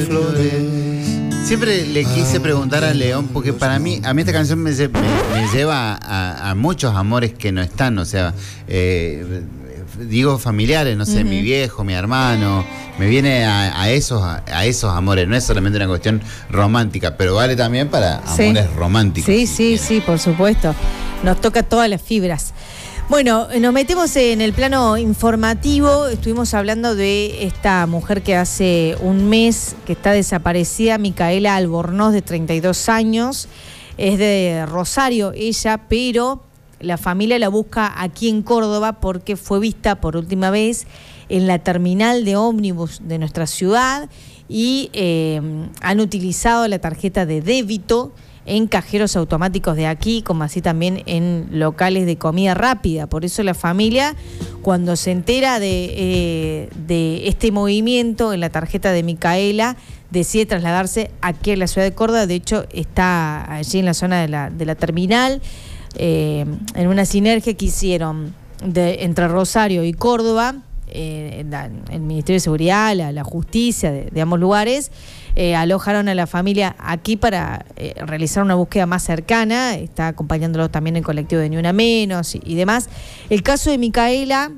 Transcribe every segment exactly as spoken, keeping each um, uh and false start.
Flores. Siempre le quise preguntar a León, porque para mí, a mí esta canción me, me, me lleva a, a muchos amores que no están, o sea, eh, digo familiares, no sé, uh-huh. mi viejo, mi hermano, me viene a, a, esos, a, a esos amores, no es solamente una cuestión romántica, pero vale también para amores sí. románticos. Sí, sí, sí, por supuesto, nos toca todas las fibras. Bueno, nos metemos en el plano informativo. Estuvimos hablando de esta mujer que hace un mes que está desaparecida, Micaela Albornoz, de treinta y dos años. Es de Rosario ella, pero la familia la busca aquí en Córdoba porque fue vista por última vez en la terminal de ómnibus de nuestra ciudad y eh, han utilizado la tarjeta de débito en cajeros automáticos de aquí, como así también en locales de comida rápida. Por eso la familia, cuando se entera de, eh, de este movimiento en la tarjeta de Micaela, decide trasladarse aquí a la ciudad de Córdoba. De hecho, está allí en la zona de la, de la terminal, eh, en una sinergia que hicieron de, entre Rosario y Córdoba, eh, el Ministerio de Seguridad, la, la Justicia de, de ambos lugares. Eh, alojaron a la familia aquí para eh, realizar una búsqueda más cercana. Está acompañándolo también el colectivo de Ni Una Menos y, y demás. El caso de Micaela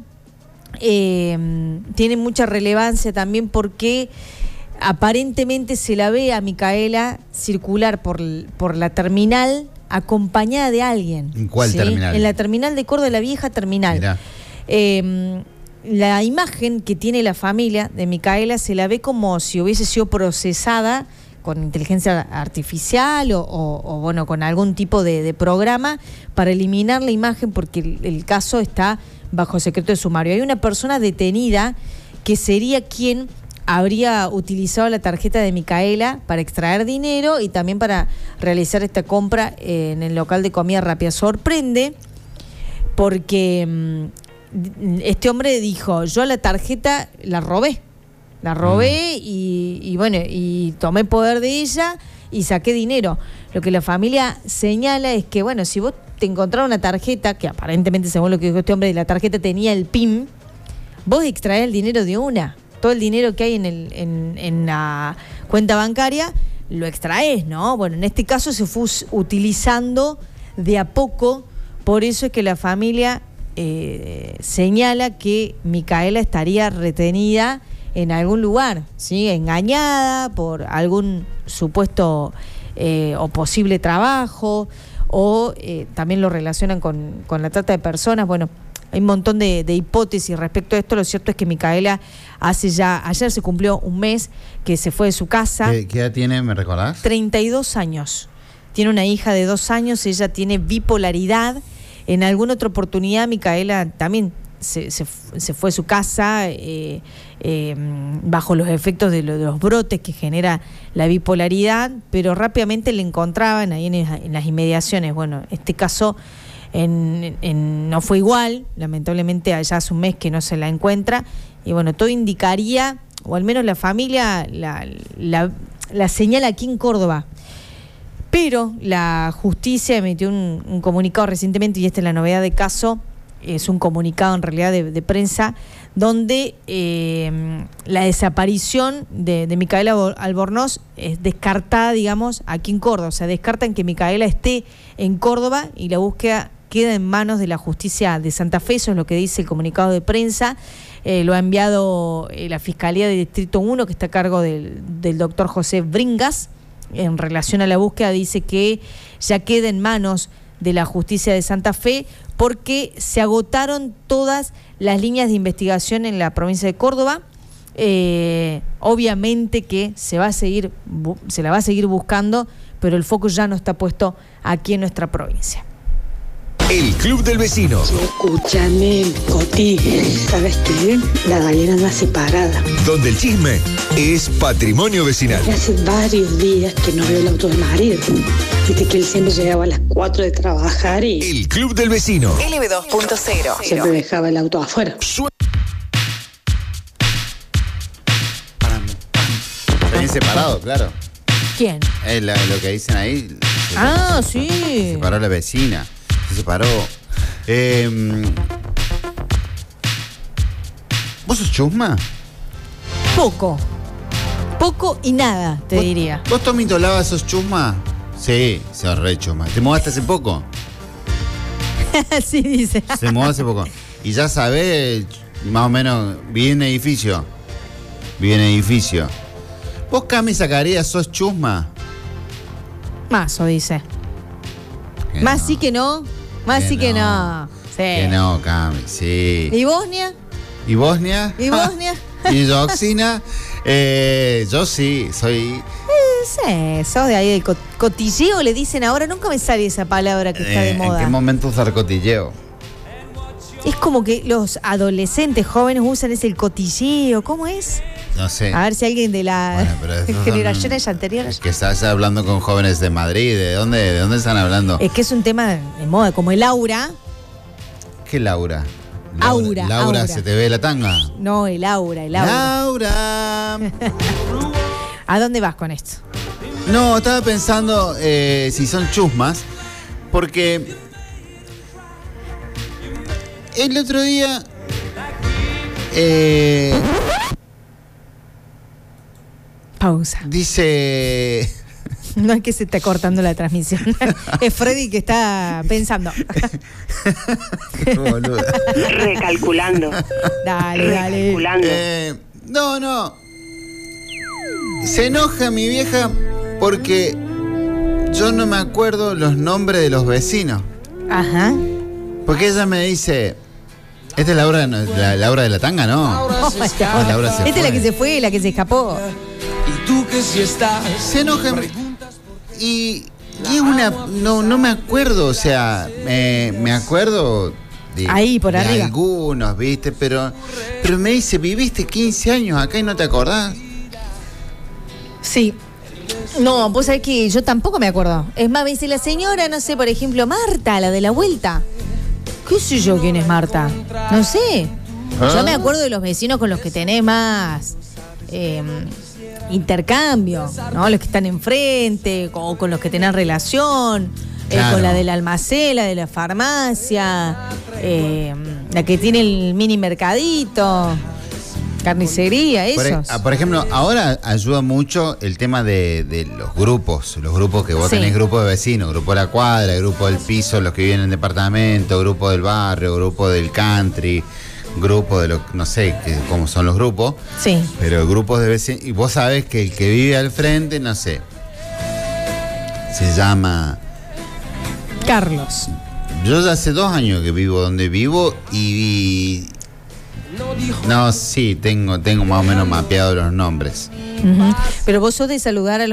eh, tiene mucha relevancia también porque aparentemente se la ve a Micaela circular por, por la terminal acompañada de alguien. ¿En cuál ¿sí? terminal? En la terminal de Córdoba, la vieja terminal. Mirá. Eh, La imagen que tiene la familia de Micaela se la ve como si hubiese sido procesada con inteligencia artificial o, o, o bueno, con algún tipo de, de programa para eliminar la imagen porque el, el caso está bajo secreto de sumario. Hay una persona detenida que sería quien habría utilizado la tarjeta de Micaela para extraer dinero y también para realizar esta compra en el local de comida rápida. Sorprende porque este hombre dijo, yo la tarjeta la robé, la robé mm. y, y bueno, y tomé poder de ella y saqué dinero. Lo que la familia señala es que, bueno, si vos te encontrás una tarjeta, que aparentemente según lo que dijo este hombre, la tarjeta tenía el P I N, vos extraés el dinero de una, todo el dinero que hay en, el, en, en la cuenta bancaria, lo extraés, ¿no? Bueno, en este caso se fue utilizando de a poco, por eso es que la familia Eh, señala que Micaela estaría retenida en algún lugar, ¿sí? Engañada por algún supuesto eh, o posible trabajo, o eh, también lo relacionan con, con la trata de personas. Bueno, hay un montón de, de hipótesis respecto a esto. Lo cierto es que Micaela hace ya, ayer se cumplió un mes que se fue de su casa. ¿Qué, qué edad tiene, me recordás? treinta y dos años. Tiene una hija de dos años, ella tiene bipolaridad. En alguna otra oportunidad Micaela también se, se, se fue a su casa eh, eh, bajo los efectos de, lo, de los brotes que genera la bipolaridad, pero rápidamente le encontraban ahí en, en las inmediaciones. Bueno, este caso en, en, no fue igual, lamentablemente allá hace un mes que no se la encuentra, y bueno, todo indicaría, o al menos la familia la, la, la señala aquí en Córdoba. Pero la justicia emitió un, un comunicado recientemente, y esta es la novedad de caso, es un comunicado en realidad de, de prensa, donde eh, la desaparición de, de Micaela Albornoz es descartada, digamos, aquí en Córdoba. O sea, descartan que Micaela esté en Córdoba y la búsqueda queda en manos de la justicia de Santa Fe. Eso es lo que dice el comunicado de prensa. Eh, lo ha enviado eh, la Fiscalía de Distrito uno, que está a cargo del, del doctor José Bringas. En relación a la búsqueda dice que ya queda en manos de la justicia de Santa Fe porque se agotaron todas las líneas de investigación en la provincia de Córdoba. Eh, obviamente que se va a seguir, se la va a seguir buscando, pero el foco ya no está puesto aquí en nuestra provincia. El Club del Vecino. Escúchame, Coti, ¿sabes qué? La gallina anda separada. Donde el chisme es patrimonio vecinal. Hace varios días que no veo el auto de marido. Viste que él siempre llegaba a las cuatro de trabajar y... El Club del Vecino. L B dos punto cero. Siempre dejaba el auto afuera. Su- También separado, claro. ¿Quién? Es la, lo que dicen ahí. Se Ah, se sí. Se separó la vecina. Se separó. Eh, ¿Vos sos chusma? Poco. Poco y nada, te ¿Vos, diría. ¿Vos, Tomito Lava, sos chusma? Sí, sos re chusma. ¿Te mudaste hace poco? Sí, dice. Se mudó hace poco. Y ya sabés, más o menos, viví en edificio. Viví en edificio. ¿Vos, Cami Zacarías, sos chusma? Mazo, dice. Que Más no. sí que no. Más Que sí que no. no. Sí. Que no, Cami, sí. ¿Y Bosnia? ¿Y Bosnia? ¿Y Bosnia? ¿Y Yoxina? Eh, yo sí, soy... Sí, sos de ahí del cot- cotilleo, le dicen ahora. Nunca me sale esa palabra que está de eh, moda. ¿En qué momento usar cotilleo? Es como que los adolescentes jóvenes usan ese el cotilleo. ¿Cómo es? No sé. A ver si alguien de las Bueno, pero esos son- generaciones anteriores. Es que estás hablando con jóvenes de Madrid. ¿De dónde, de dónde están hablando? Es que es un tema de moda, como el aura. ¿Qué Laura? Aura, Laura, aura. ¿se te ve la tanga? No, el aura, el aura. Laura. ¿A dónde vas con esto? No, estaba pensando eh, si son chusmas, porque el otro día eh, Pausa. dice... No es que se está cortando la transmisión. Es Freddy que está pensando. Boluda. Recalculando. Dale, dale. Recalculando. Eh, no, no. Se enoja mi vieja porque yo no me acuerdo los nombres de los vecinos. Ajá. Porque ella me dice... ¿Esta es Laura, la, Laura de la tanga, no? Oh, Ah, Laura se Esta es la fue. que se fue, la que se escapó. Y tú que si estás. Se enoja y, y es una... No, no me acuerdo, o sea, me, me acuerdo de, Ahí, por de arriba. algunos, ¿viste? Pero, pero me dice, viviste quince años acá y no te acordás. Sí. No, vos sabés que yo tampoco me acuerdo. Es más, me dice la señora, no sé, por ejemplo, Marta, la de la vuelta. ¿Qué sé yo quién es Marta? No sé. ¿Ah? Yo me acuerdo de los vecinos con los que tenés más eh, intercambio, ¿no? Los que están enfrente, o con los que tenés relación, eh, Claro. con la del almacén, la de la farmacia, eh, la que tiene el mini mercadito, carnicería, Por, e- esos. ah, por ejemplo, ahora ayuda mucho el tema de, de los grupos, los grupos que vos Sí. tenés, grupo de vecinos, grupo de la cuadra, grupo del piso, los que viven en el departamento, grupo del barrio, grupo del country, grupo de lo no sé que, cómo son los grupos, Sí. pero grupos de vecinos, y vos sabés que el que vive al frente, no sé, se llama... Carlos. Yo ya hace dos años que vivo donde vivo y... No, sí, tengo, tengo más o menos mapeados los nombres. Ujú. Pero vos sos de saludar a los